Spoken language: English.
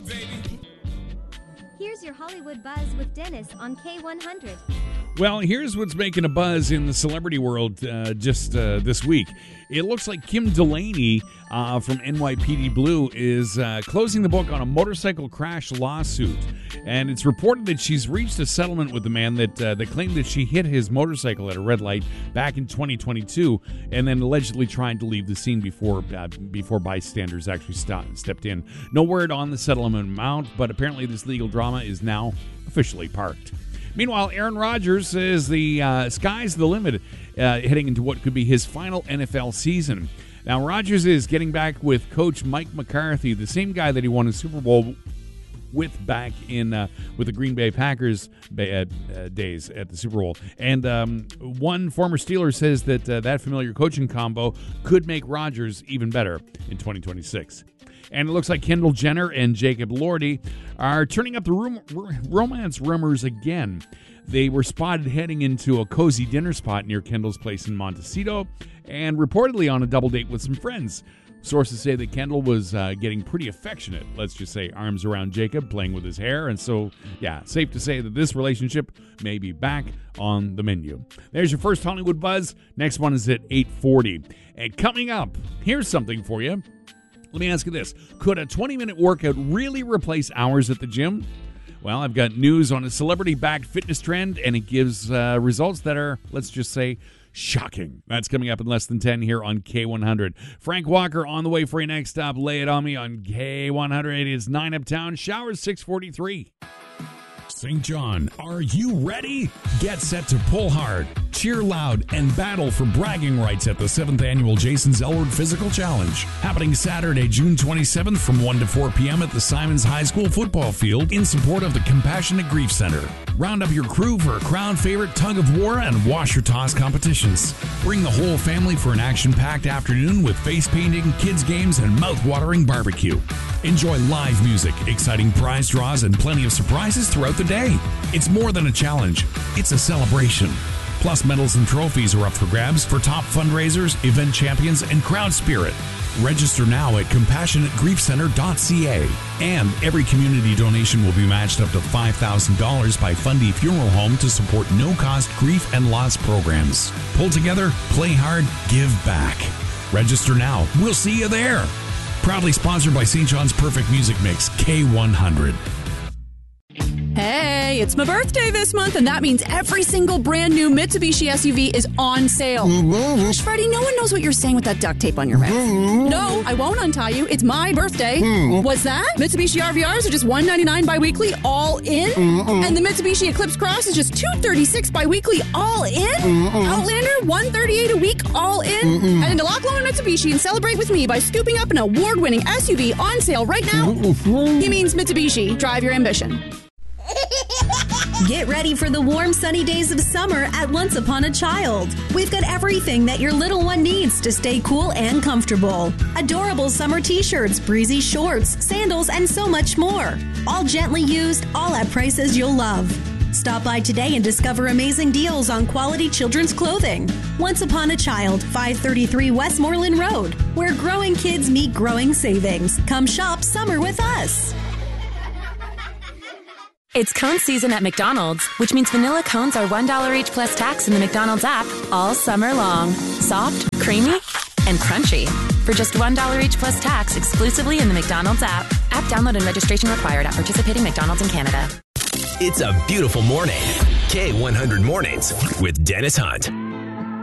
Here's your Hollywood Buzz with Dennis on K100. Well, here's what's making a buzz in the celebrity world just this week. It looks like Kim Delaney from NYPD Blue is closing the book on a motorcycle crash lawsuit. And it's reported that she's reached a settlement with the man that claimed that she hit his motorcycle at a red light back in 2022 and then allegedly tried to leave the scene before bystanders actually stepped in. No word on the settlement amount, but apparently this legal drama is now officially parked. Meanwhile, Aaron Rodgers says the sky's the limit heading into what could be his final NFL season. Now, Rodgers is getting back with coach Mike McCarthy, the same guy that he won a Super Bowl with back in with the Green Bay Packers days at the Super Bowl. And one former Steeler says that that familiar coaching combo could make Rodgers even better in 2026. And it looks like Kendall Jenner and Jacob Elordi are turning up the romance rumors again. They were spotted heading into a cozy dinner spot near Kendall's place in Montecito and reportedly on a double date with some friends. Sources say that Kendall was getting pretty affectionate, let's just say, arms around Jacob, playing with his hair. And so, yeah, safe to say that this relationship may be back on the menu. There's your first Hollywood Buzz. Next one is at 8:40. And coming up, here's something for you. Let me ask you this. Could a 20-minute workout really replace hours at the gym? Well, I've got news on a celebrity-backed fitness trend, and it gives results that are, let's just say, shocking. That's coming up in less than 10 here on K100. Frank Walker on the way for you next stop. Lay it on me on K100. It is 9 Uptown. Showers 6:43. St. John, are you ready? Get set to pull hard, cheer loud, and battle for bragging rights at the 7th Annual Jason Zellward Physical Challenge. Happening Saturday, June 27th from 1 to 4 p.m. at the Simons High School football field in support of the Compassionate Grief Center. Round up your crew for a crowd favorite tug of war and washer toss competitions. Bring the whole family for an action-packed afternoon with face painting, kids games, and mouth-watering barbecue. Enjoy live music, exciting prize draws, and plenty of surprises throughout the day. It's more than a challenge, it's a celebration. Plus, medals and trophies are up for grabs for top fundraisers, event champions, and crowd spirit. Register now at CompassionateGriefCenter.ca. And every community donation will be matched up to $5,000 by Fundy Funeral Home to support no-cost grief and loss programs. Pull together, play hard, give back. Register now. We'll see you there. Proudly sponsored by St. John's Perfect Music Mix, K100. Hey, it's my birthday this month, and that means every single brand new Mitsubishi SUV is on sale. Freddie, no one knows what you're saying with that duct tape on your mouth. No, I won't untie you. It's my birthday. What's that? Mitsubishi RVRs are just $199 bi-weekly, all in? And the Mitsubishi Eclipse Cross is just $236 bi-weekly, all in? Outlander, $138 a week, all in? And into Lock Loan Mitsubishi and celebrate with me by scooping up an award-winning SUV on sale right now. He means Mitsubishi. Drive your ambition. Get ready for the warm, sunny days of summer at Once Upon a Child. We've got everything that your little one needs to stay cool and comfortable. Adorable summer t-shirts, breezy shorts, sandals, and so much more. All gently used, all at prices you'll love. Stop by today and discover amazing deals on quality children's clothing. Once Upon a Child, 533 Westmoreland Road, where growing kids meet growing savings. Come shop summer with us. It's cone season at McDonald's, which means vanilla cones are $1 each plus tax in the McDonald's app all summer long. Soft, creamy, and crunchy. For just $1 each plus tax exclusively in the McDonald's app. App download and registration required at participating McDonald's in Canada. It's a beautiful morning. K100 Mornings with Dennis Hunt.